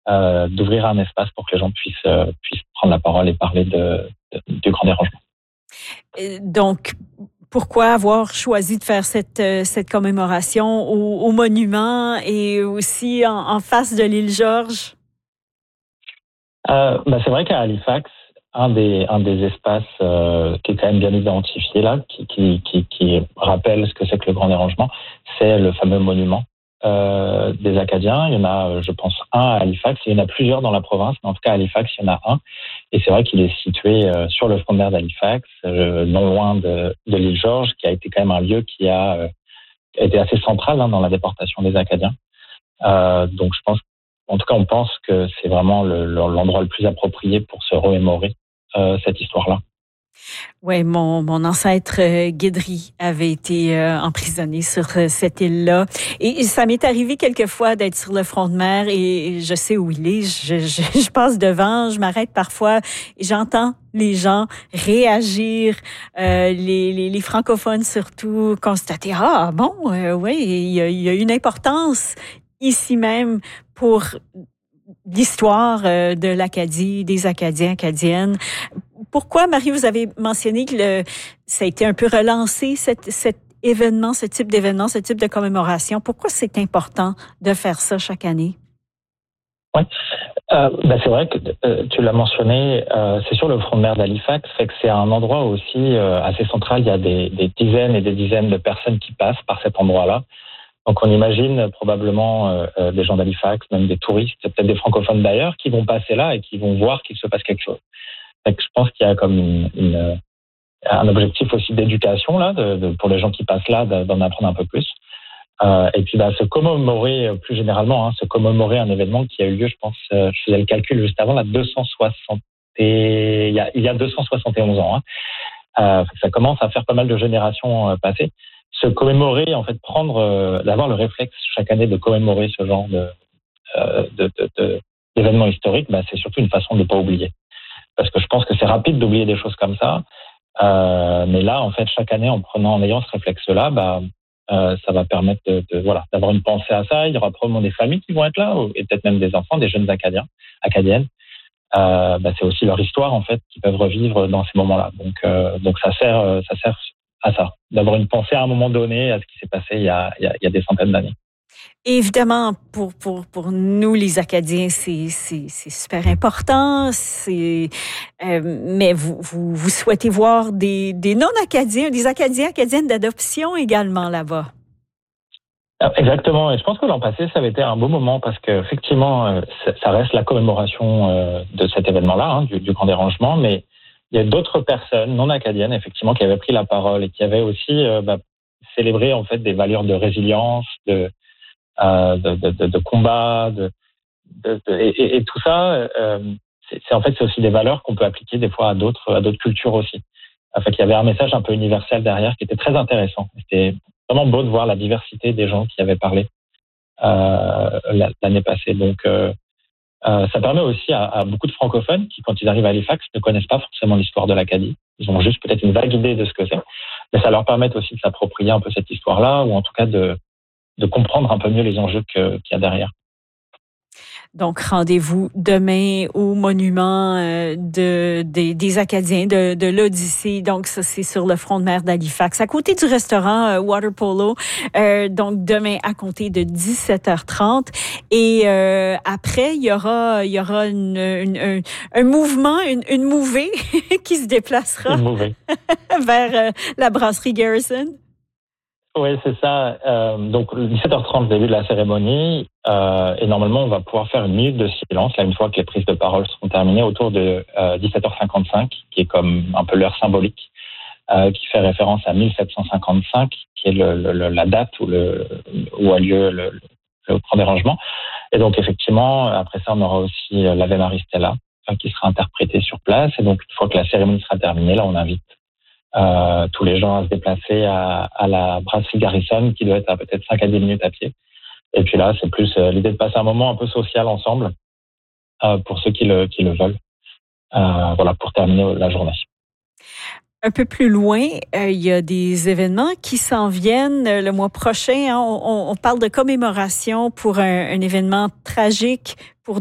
d'ouvrir un espace pour que les gens puissent prendre la parole et parler du grand dérangement. Donc, pourquoi avoir choisi de faire cette commémoration au monument et aussi en face de l'île Georges? C'est vrai qu'à Halifax, un des espaces qui est quand même bien identifié là, qui rappelle ce que c'est que le grand dérangement, c'est le fameux monument des Acadiens. Il y en a, je pense, un à Halifax. Il y en a plusieurs dans la province, mais en tout cas à Halifax, il y en a un. Et c'est vrai qu'il est situé sur le front de mer d'Halifax, non loin de l'île Georges, qui a été quand même un lieu qui a été assez central dans la déportation des Acadiens. Donc je pense, en tout cas, on pense que c'est vraiment l'endroit le plus approprié pour se remémorer cette histoire-là. Oui, mon ancêtre Guédry avait été emprisonné sur cette île-là. Et ça m'est arrivé quelquefois d'être sur le front de mer et je sais où il est. Je passe devant, je m'arrête parfois et j'entends les gens réagir, les francophones surtout, constater, ah bon, oui, il y a une importance ici même pour l'histoire de l'Acadie, des Acadiens, Acadiennes. Pourquoi, Marie, vous avez mentionné que ça a été un peu relancé, cet événement, ce type d'événement, ce type de commémoration? Pourquoi c'est important de faire ça chaque année? Oui, c'est vrai que tu l'as mentionné, c'est sur le front de mer d'Halifax, fait que c'est un endroit aussi assez central. Il y a des dizaines et des dizaines de personnes qui passent par cet endroit-là. Donc on imagine probablement des gens d'Halifax, même des touristes, peut-être des francophones d'ailleurs, qui vont passer là et qui vvont voir qu'il se passe quelque chose. Donc, je pense qu'il y a comme un objectif aussi d'éducation là, pour les gens qui passent là, d'en apprendre un peu plus. Et puis se commémorer plus généralement, se commémorer un événement qui a eu lieu, je pense, je faisais le calcul juste avant, il y a 271 ans. Ça commence à faire pas mal de générations passées. Se commémorer, en fait, d'avoir le réflexe chaque année de commémorer ce genre d'événements historiques, c'est surtout une façon de ne pas oublier. Parce que je pense que c'est rapide d'oublier des choses comme ça. Mais là, en fait, chaque année, en ayant ce réflexe-là, ça va permettre d'avoir une pensée à ça. Il y aura probablement des familles qui vont être là, et peut-être même des enfants, des jeunes Acadiennes. C'est aussi leur histoire, en fait, qu'ils peuvent revivre dans ces moments-là. Donc ça sert à ça, d'avoir une pensée à un moment donné à ce qui s'est passé il y a des centaines d'années. Évidemment, pour nous, les Acadiens, c'est super important. Mais vous souhaitez voir des non-Acadiens, des Acadiens, Acadiennes d'adoption également là-bas. Exactement. Et je pense que l'an passé, ça avait été un beau moment parce qu'effectivement, ça reste la commémoration de cet événement-là, du grand dérangement. Mais il y a d'autres personnes non acadiennes, effectivement, qui avaient pris la parole et qui avaient aussi célébré en fait des valeurs de résilience, de combat, et tout ça. C'est aussi des valeurs qu'on peut appliquer des fois à d'autres cultures aussi. En fait, il y avait un message un peu universel derrière qui était très intéressant. C'était vraiment beau de voir la diversité des gens qui avaient parlé l'année passée. Donc, ça permet aussi à beaucoup de francophones qui, quand ils arrivent à Halifax, ne connaissent pas forcément l'histoire de l'Acadie. Ils ont juste peut-être une vague idée de ce que c'est. Mais ça leur permet aussi de s'approprier un peu cette histoire-là, ou en tout cas de comprendre un peu mieux les enjeux qu'il y a derrière. Donc, rendez-vous demain au monument des Acadiens de l'Odyssée. Donc, ça, c'est sur le front de mer d'Halifax, à côté du restaurant Water Polo. Donc, demain, à compter de 17h30. Et après, il y aura un mouvement, une mouvée qui se déplacera vers la brasserie Garrison. Oui, c'est ça. Donc, 17h30, début de la cérémonie. Et normalement, on va pouvoir faire une minute de silence, là, une fois que les prises de parole seront terminées, autour de 17h55, qui est comme un peu l'heure symbolique, qui fait référence à 1755, qui est la date où a lieu le grand dérangement. Et donc, effectivement, après ça, on aura aussi l'Ave Maria Stella, qui sera interprétée sur place. Et donc, une fois que la cérémonie sera terminée, là, on invite tous les gens à se déplacer à la brasserie Garrison, qui doit être à peut-être 5 à 10 minutes à pied. Et puis là, c'est plus l'idée de passer un moment un peu social ensemble, pour ceux qui le veulent. Pour terminer la journée. Un peu plus loin, il y a des événements qui s'en viennent le mois prochain. On parle de commémoration pour un événement tragique pour